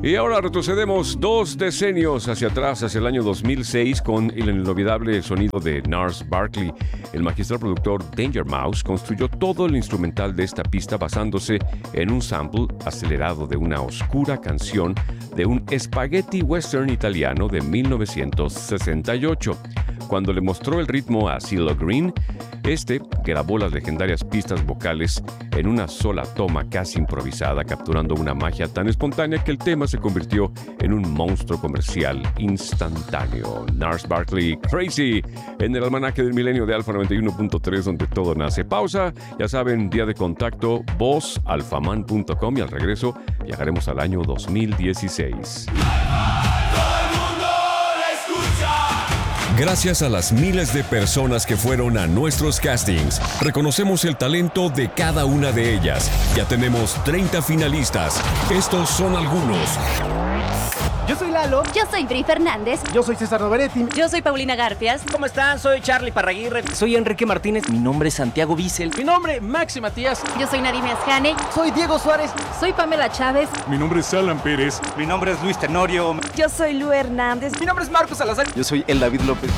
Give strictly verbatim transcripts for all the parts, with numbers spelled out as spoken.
Y ahora retrocedemos dos decenios hacia atrás, hacia el año dos mil seis, con el inolvidable sonido de Gnarls Barkley. El magistral productor Danger Mouse construyó todo el instrumental de esta pista basándose en un sample acelerado de una oscura canción de un spaghetti western italiano de mil novecientos sesenta y ocho. Cuando le mostró el ritmo a CeeLo Green, este grabó las legendarias pistas vocales en una sola toma casi improvisada, capturando una magia tan espontánea que el tema se convirtió en un monstruo comercial instantáneo. Gnarls Barkley, Crazy, en el almanaque del milenio de Alfa noventa y uno punto tres, donde todo nace. Pausa, ya saben, día de contacto, voz alfaman punto com, y al regreso viajaremos al año dos mil dieciséis. Gracias a las miles de personas que fueron a nuestros castings, reconocemos el talento de cada una de ellas. Ya tenemos treinta finalistas. Estos son algunos. Yo soy Lalo. Yo soy Bri Fernández. Yo soy César Noveretti. Yo soy Paulina Garfias. ¿Cómo están? Soy Charlie Parraguirre. Soy Enrique Martínez. Mi nombre es Santiago Bissell. Mi nombre es Maxi Matías. Yo soy Nadine Asjane. Soy Diego Suárez. Soy Pamela Chávez. Mi nombre es Alan Pérez. Mi nombre es Luis Tenorio. Yo soy Lu Hernández. Mi nombre es Marcos Salazar. Yo soy El David López.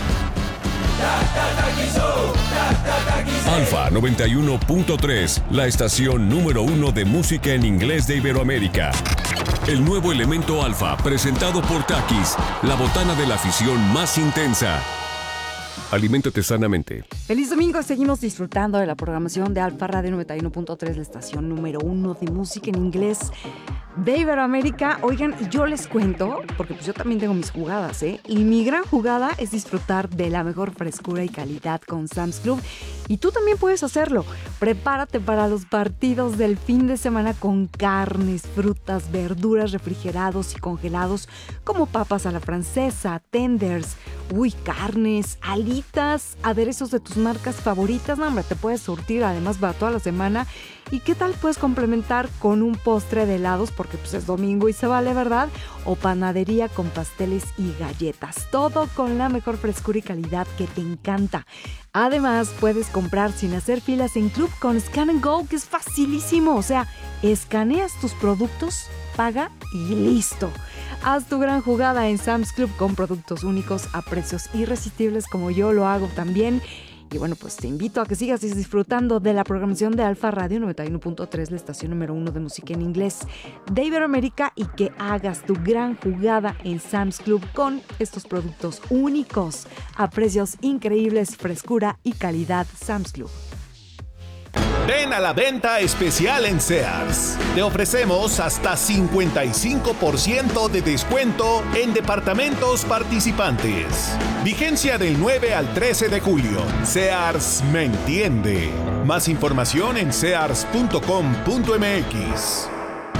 Alfa noventa y uno punto tres, la estación número uno de música en inglés de Iberoamérica. El nuevo elemento Alfa, presentado por Takis, la botana de la afición más intensa. Aliméntate sanamente. Feliz domingo, seguimos disfrutando de la programación de Alfa Radio noventa y uno punto tres, la estación número uno de música en inglés de Iberoamérica. Oigan, y yo les cuento, porque pues yo también tengo mis jugadas, ¿eh? Y mi gran jugada es disfrutar de la mejor frescura y calidad con Sam's Club. Y tú también puedes hacerlo. Prepárate para los partidos del fin de semana con carnes, frutas, verduras refrigerados y congelados, como papas a la francesa, tenders, uy, carnes, alitas, aderezos de tus marcas favoritas. No, hombre, te puedes surtir además para toda la semana. ¿Y qué tal puedes complementar con un postre de helados? Porque pues es domingo y se vale, ¿verdad? O panadería con pasteles y galletas. Todo con la mejor frescura y calidad que te encanta. Además, puedes comprar sin hacer filas en Club con Scan and Go, que es facilísimo. O sea, escaneas tus productos, paga y listo. Haz tu gran jugada en Sam's Club con productos únicos a precios irresistibles, como yo lo hago también. Y bueno, pues te invito a que sigas disfrutando de la programación de Alfa Radio noventa y uno punto tres, la estación número uno de música en inglés de Iberoamérica, y que hagas tu gran jugada en Sam's Club con estos productos únicos a precios increíbles, frescura y calidad. Sam's Club. Ven a la venta especial en Sears. Te ofrecemos hasta cincuenta y cinco por ciento de descuento en departamentos participantes. Vigencia del nueve al trece de julio. Sears me entiende. Más información en sears punto com punto m x.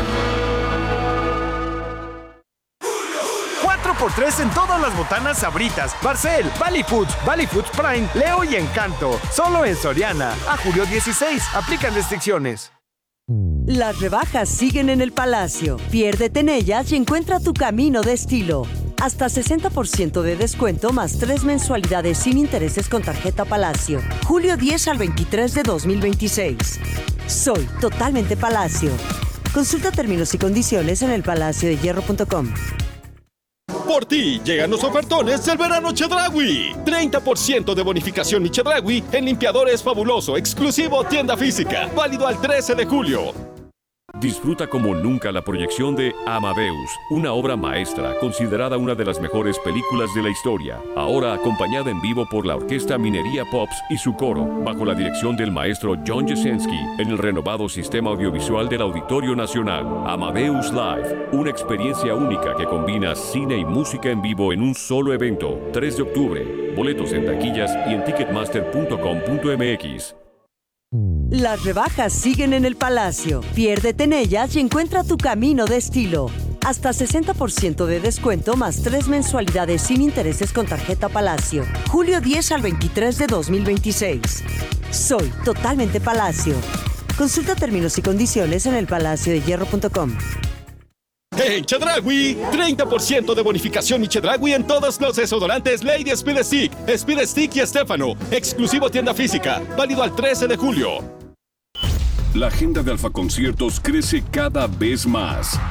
cuatro por tres en todas las botanas Sabritas, Barcel, Valley Foods, Valley Foods Prime, Leo y Encanto. Solo en Soriana. A julio dieciséis. Aplican restricciones. Las rebajas siguen en el Palacio. Piérdete en ellas y encuentra tu camino de estilo. Hasta sesenta por ciento de descuento más tres mensualidades sin intereses con tarjeta Palacio. julio diez al veintitrés de dos mil veintiséis. Soy totalmente Palacio. Consulta términos y condiciones en el palacio de hierro punto com. Por ti llegan los ofertones del verano Chedraui. treinta por ciento de bonificación y Chedraui en limpiadores fabuloso, exclusivo tienda física. Válido al trece de julio. Disfruta como nunca la proyección de Amadeus, una obra maestra considerada una de las mejores películas de la historia, ahora acompañada en vivo por la Orquesta Minería Pops y su coro, bajo la dirección del maestro John Jasenski, en el renovado sistema audiovisual del Auditorio Nacional. Amadeus Live, una experiencia única que combina cine y música en vivo en un solo evento. tres de octubre, boletos en taquillas y en ticketmaster punto com punto m x. Las rebajas siguen en el Palacio. Piérdete en ellas y encuentra tu camino de estilo. Hasta sesenta por ciento de descuento más tres mensualidades sin intereses con tarjeta Palacio. julio diez al veintitrés de dos mil veintiséis. Soy totalmente Palacio. Consulta términos y condiciones en el palacio de hierro punto com. En Chedraui, treinta por ciento de bonificación y Chedraui en todos los desodorantes Lady Speed Stick, Speed Stick y Estefano. Exclusivo tienda física. Válido al trece de julio. La agenda de Alfa Conciertos crece cada vez más.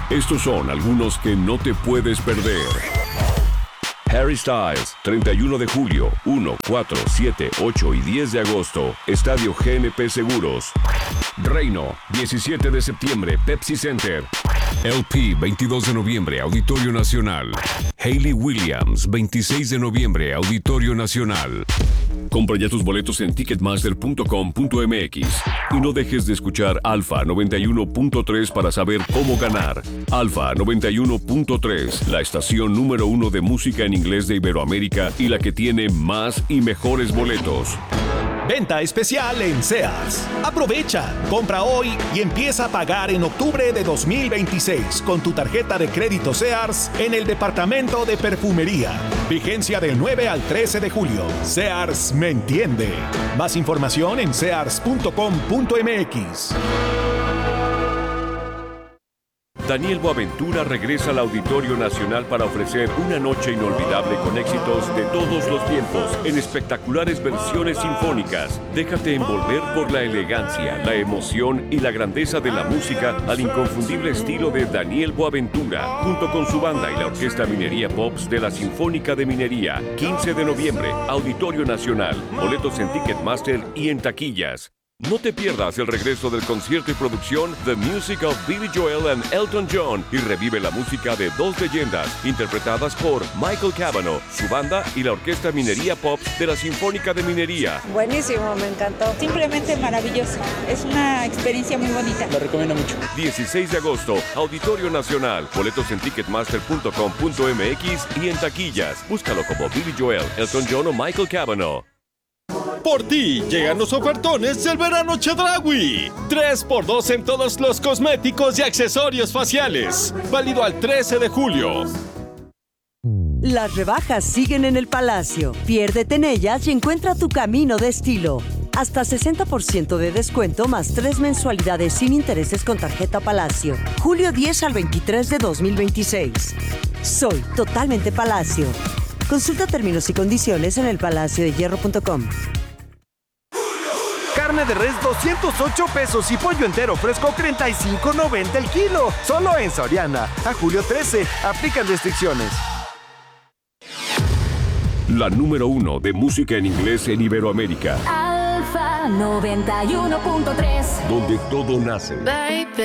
Estos son algunos que no te puedes perder. Harry Styles, treinta y uno de julio, uno, cuatro, siete, ocho y diez de agosto, Estadio G N P Seguros. Reino, diecisiete de septiembre, Pepsi Center. L P, veintidós de noviembre, Auditorio Nacional. Hayley Williams, veintiséis de noviembre, Auditorio Nacional. Compra ya tus boletos en ticketmaster punto com punto m x y no dejes de escuchar Alfa noventa y uno punto tres para saber cómo ganar. Alfa noventa y uno punto tres, la estación número uno de música en inglés de Iberoamérica y la que tiene más y mejores boletos. Venta especial en Sears. Aprovecha, compra hoy y empieza a pagar en octubre de dos mil veintiséis con tu tarjeta de crédito Sears en el departamento de perfumería. Vigencia del nueve al trece de julio. Sears me entiende. Más información en sears punto com punto m x. Daniel Boaventura regresa al Auditorio Nacional para ofrecer una noche inolvidable con éxitos de todos los tiempos en espectaculares versiones sinfónicas. Déjate envolver por la elegancia, la emoción y la grandeza de la música al inconfundible estilo de Daniel Boaventura, junto con su banda y la Orquesta Minería Pops de la Sinfónica de Minería. quince de noviembre, Auditorio Nacional. Boletos en Ticketmaster y en taquillas. No te pierdas el regreso del concierto y producción The Music of Billy Joel and Elton John y revive la música de dos leyendas interpretadas por Michael Cavanaugh, su banda y la Orquesta Minería Pops de la Sinfónica de Minería. Buenísimo, me encantó. Simplemente maravilloso. Es una experiencia muy bonita. Lo recomiendo mucho. dieciséis de agosto, Auditorio Nacional. Boletos en ticketmaster punto com punto m x y en taquillas. Búscalo como Billy Joel, Elton John o Michael Cavanaugh. Por ti llegan los ofertones del verano Chedraui. tres por dos en todos los cosméticos y accesorios faciales. Válido al trece de julio. Las rebajas siguen en el Palacio. Piérdete en ellas y encuentra tu camino de estilo. Hasta sesenta por ciento de descuento más tres mensualidades sin intereses con tarjeta Palacio. Julio diez al veintitrés de dos mil veintiséis. Soy totalmente Palacio. Consulta términos y condiciones en el palacio de hierro punto com. Carne de res doscientos ocho pesos y pollo entero fresco treinta y cinco noventa el kilo. Solo en Soriana. A julio trece. Aplican restricciones. La número uno de música en inglés en Iberoamérica. Alfa noventa y uno punto tres. Donde todo nace. Baby.